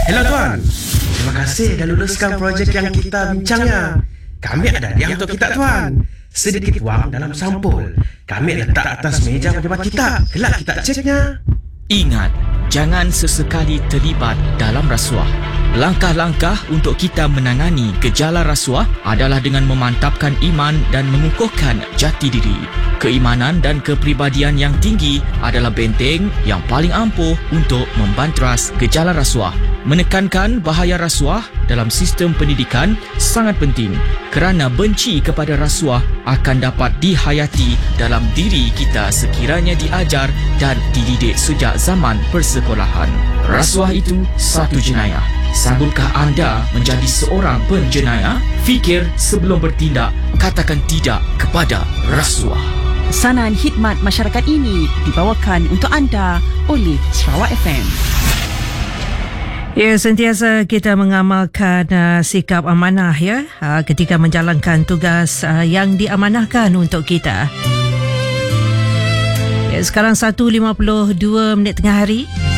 Hello tuan. Terima kasih dah luluskan projek yang kita bincangnya. Kami ada hadiah untuk kita tuan. Sedikit wang dalam sampul. Kami letak atas meja pejabat kita. Kelak kita ceknya. Ingat, jangan sesekali terlibat dalam rasuah. Langkah-langkah untuk kita menangani gejala rasuah adalah dengan memantapkan iman dan mengukuhkan jati diri. Keimanan dan kepribadian yang tinggi adalah benteng yang paling ampuh untuk membantras gejala rasuah. Menekankan bahaya rasuah dalam sistem pendidikan sangat penting kerana benci kepada rasuah akan dapat dihayati dalam diri kita sekiranya diajar dan dididik sejak zaman persekolahan. Rasuah itu satu jenayah. Sanggupkah anda menjadi seorang penjenayah? Fikir sebelum bertindak, katakan tidak kepada rasuah. Pesanan khidmat masyarakat ini dibawakan untuk anda oleh Sarawak FM. Ya, sentiasa kita mengamalkan sikap amanah ketika menjalankan tugas yang diamanahkan untuk kita. Ya, sekarang 1.52 tengah hari.